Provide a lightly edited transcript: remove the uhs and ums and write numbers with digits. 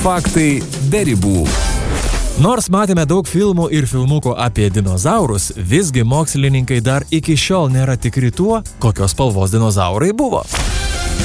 Faktai be ribų. Nors matėme daug filmų ir filmukų apie dinozaurus, visgi mokslininkai dar iki šiol nėra tikri tuo, kokios spalvos dinozaurai buvo.